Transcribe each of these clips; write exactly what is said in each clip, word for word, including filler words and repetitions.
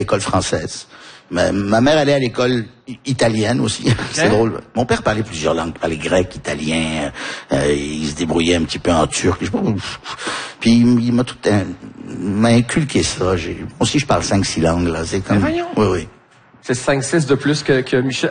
l'école française. Ma, ma mère allait à l'école italienne aussi. Okay. C'est drôle. Mon père parlait plusieurs langues. Il parlait grec, italien. Euh, il se débrouillait un petit peu en turc. Je sais pas, puis il m'a tout un, m'a inculqué ça. J'ai, moi aussi, je parle cinq, six langues, là. C'est comme... Mais voyons. Oui, oui. C'est cinq six de plus que, que Michel.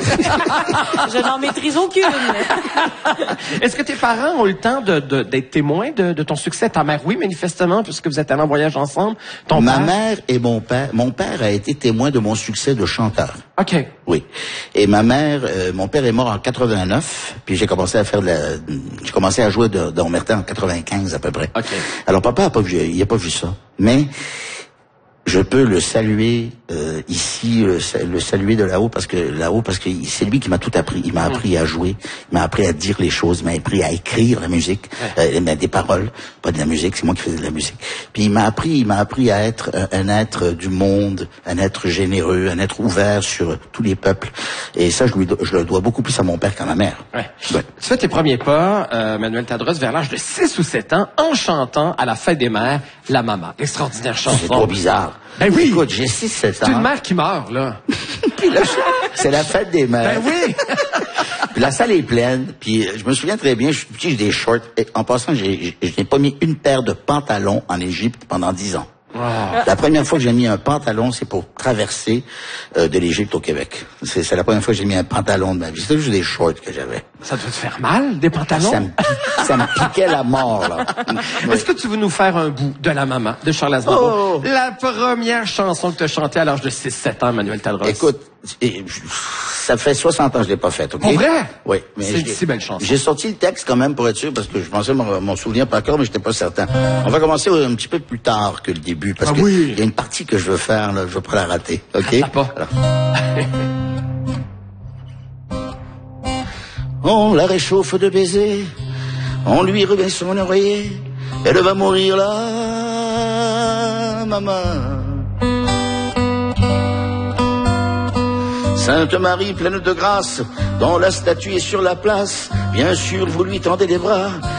Je n'en maîtrise aucune. Est-ce que tes parents ont eu le temps de, de, d'être témoins de, de ton succès? Ta mère, oui, manifestement, puisque vous êtes allés en voyage ensemble. Ton Ma père? mère et mon père. Mon père a été témoin de mon succès de chanteur. OK. Oui. Et ma mère, euh, mon père est mort en quatre-vingt-neuf, puis j'ai commencé à faire de la, j'ai commencé à jouer de, dans Omerta en quatre-vingt-quinze à peu près. OK. Alors papa a pas vu, il a pas vu ça. Mais, je peux le saluer euh, ici, le, le saluer de là-haut parce que là-haut parce que c'est lui qui m'a tout appris. Il m'a appris à jouer, il m'a appris à dire les choses, il m'a appris à écrire la musique, ouais. euh, des paroles, pas de la musique, c'est moi qui faisais de la musique. Puis il m'a appris, il m'a appris à être un, un être du monde, un être généreux, un être ouvert sur tous les peuples. Et ça, je lui, je le dois beaucoup plus à mon père qu'à ma mère. Ouais. Ouais. Tu fais tes premiers pas, euh, Manuel Tadros, vers l'âge de six ou sept ans, en chantant à la fête des mères, La Maman. L'extraordinaire chanson. C'est trop bizarre. Ben oui. Écoute, j'ai six sept ans. C'est une mère qui meurt, là. Puis là, c'est la fête des mères. Ben oui. Puis la salle est pleine. Puis je me souviens très bien, je suis petit, j'ai des shorts. Et en passant, j'ai, je n'ai pas mis une paire de pantalons en Égypte pendant dix ans. Wow. La première fois que j'ai mis un pantalon, c'est pour traverser euh, de l'Égypte au Québec. C'est, c'est la première fois que j'ai mis un pantalon de ma vie. C'était juste des shorts que j'avais. Ça doit te faire mal, des pantalons? Ça me, ça me piquait la mort, là. Est-ce que tu veux nous faire un bout de La Maman de Charles Aznavour? Oh. La première chanson que tu as chantée à l'âge de six sept ans, Manuel Tadros. Écoute, ça fait soixante ans que je l'ai pas faite, OK? Pour vrai? Oui. Mais c'est une si belle chanson. J'ai sorti le texte quand même pour être sûr, parce que je pensais m'en, m'en souvenir par cœur, mais j'étais pas certain. On va commencer un petit peu plus tard que le début, parce ah, que oui. Il y a une partie que je veux faire, là, je veux pas la rater, OK? Ah, pas. On la réchauffe de baisers, on lui remet son oreiller, elle va mourir là, maman. Sainte Marie pleine de grâce, dont la statue est sur la place, bien sûr vous lui tendez les bras,